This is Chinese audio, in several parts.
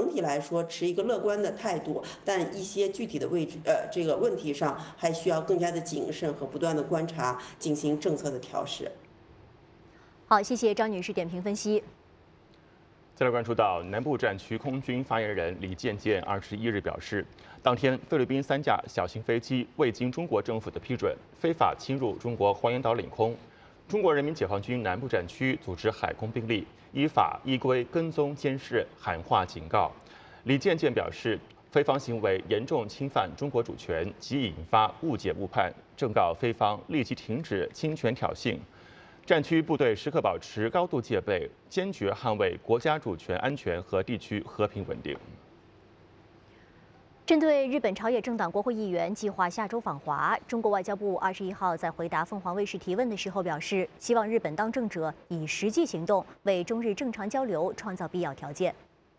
整体来说持一个乐观的态度，但一些具体的这个问题上，还需要更加的谨慎和不断的观察，进行政策的调试。 好，谢谢张女士点评分析。 再来关注到南部战区空军发言人李健健21日表示，当天菲律宾3架小型飞机未经中国政府的批准，非法侵入中国黄岩岛领空。中国人民解放军南部战区组织海空兵力依法依规跟踪监视，喊话警告。李健健表示，菲方行为严重侵犯中国主权及引发误解误判，正告菲方立即停止侵权挑衅。战区部队时刻保持高度戒备，坚决捍卫国家主权安全和地区和平稳定。 针对日本朝野政党国会议员计划下周访华，中国外交部21号在回答凤凰卫视提问的时候表示，希望日本当政者以实际行动为中日正常交流创造必要条件。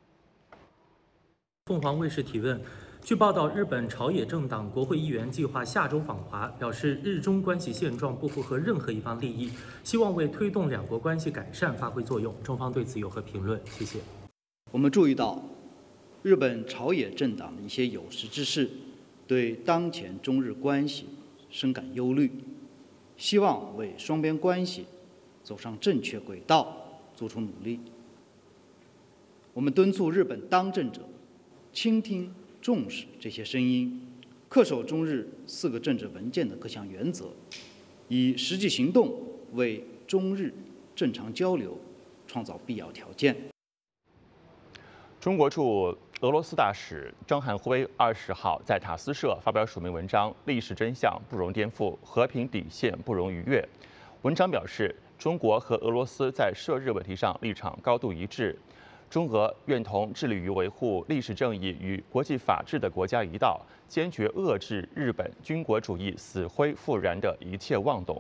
凤凰卫视提问。据报道，日本朝野政党国会议员计划下周访华，表示日中关系现状不符合任何一方利益，希望为推动两国关系改善发挥作用。中方对此有何评论？谢谢。 我们注意到，日本朝野政党的一些有识之士对当前中日关系深感忧虑，希望为双边关系走上正确轨道做出努力。我们敦促日本当政者倾听、重视这些声音，恪守中日4个政治文件的各项原则，以实际行动为中日正常交流创造必要条件。 中国驻俄罗斯大使张汉辉20号在塔斯社发表署名文章《历史真相不容颠覆，和平底线不容逾越》。文章表示，中国和俄罗斯在涉日问题上立场高度一致。中俄愿同致力于维护历史正义与国际法治的国家一道，坚决遏制日本军国主义死灰复燃的一切妄动。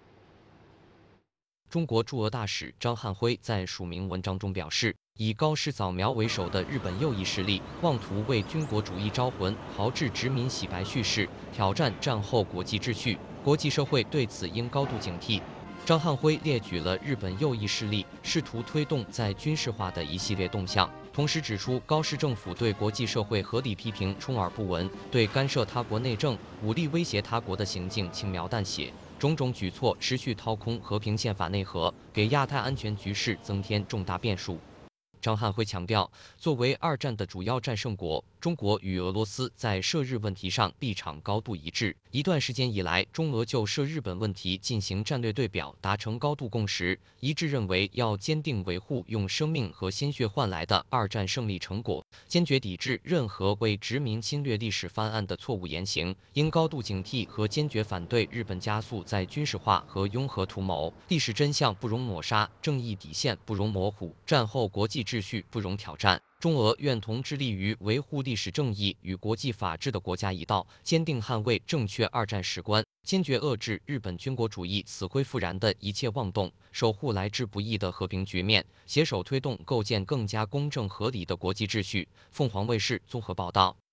中国驻俄大使张汉辉在署名文章中表示，以高市早苗为首的日本右翼势力妄图为军国主义招魂，炮制殖民洗白叙事，挑战战后国际秩序，国际社会对此应高度警惕。张汉辉列举了日本右翼势力试图推动在军事化的一系列动向，同时指出高市政府对国际社会合理批评充耳不闻，对干涉他国内政、武力威胁他国的行径轻描淡写，种种举措持续掏空和平宪法内核，给亚太安全局势增添重大变数。张汉辉强调，作为2战的主要战胜国，中国与俄罗斯在涉日问题上立场高度一致。一段时间以来，中俄就涉日本问题进行战略对表，达成高度共识，一致认为要坚定维护用生命和鲜血换来的2战胜利成果，坚决抵制任何为殖民侵略历史翻案的错误言行，应高度警惕和坚决反对日本加速在军事化和拥核图谋。历史真相不容抹杀，正义底线不容模糊，战后国际秩序不容挑战。中俄愿同致力于维护历史正义与国际法治的国家一道，坚定捍卫正确2战史观，坚决遏制日本军国主义死灰复燃的一切妄动，守护来之不易的和平局面，携手推动构建更加公正合理的国际秩序。凤凰卫视综合报道。